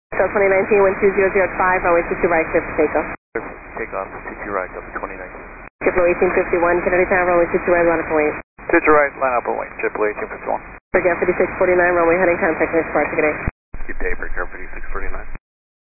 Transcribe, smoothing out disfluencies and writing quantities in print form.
So 2019, 12005, runway 22 right, clear for takeoff. Takeoff, 22 right, up to 2019. JetBlue 1851, Kennedy Tower, runway 22 right, line up and wait. 22 right, line up and wait. JetBlue 1851. Forget 5649, runway heading, contact next part today. Good day, Breaker 5649.